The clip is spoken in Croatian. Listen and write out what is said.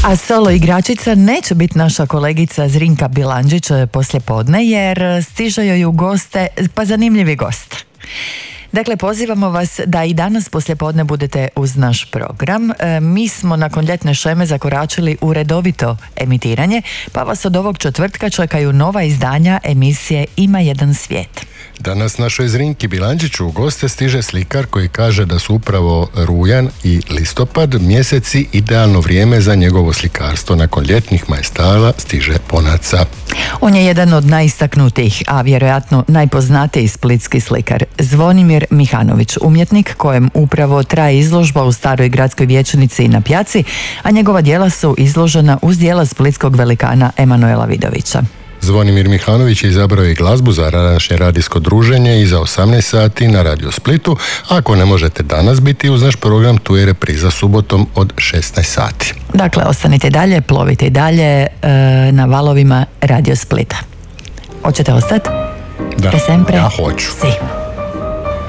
A solo igračica neće biti naša kolegica Zrinka Bilandžić poslijepodne, jer stiže joj u goste, pa zanimljivi gost. Dakle, pozivamo vas da i danas poslijepodne budete uz naš program. Mi smo nakon ljetne šeme zakoračili u redovito emitiranje, pa vas od ovog četvrtka čekaju nova izdanja emisije Ima jedan svijet. Danas našoj Zrinki Bilandžiću u goste stiže slikar koji kaže da su upravo rujan i listopad mjeseci idealno vrijeme za njegovo slikarstvo. Nakon ljetnih majstala stiže ponaca. On je jedan od najistaknutijih, a vjerojatno najpoznatiji splitski slikar, Zvonimir Mihanović, umjetnik kojem upravo traje izložba u staroj gradskoj vijećnici i na Pjaci, a njegova djela su izložena uz djela splitskog velikana Emanuela Vidovića. Zvonimir Mihanović je izabrao i glazbu za današnje radijsko druženje i za 18 sati na Radio Splitu. Ako ne možete danas biti uz naš program, tu je repriza subotom od 16 sati. Dakle, ostanite dalje, plovite i dalje na valovima Radio Splita. Hoćete ostati? Da, ja hoću. Si.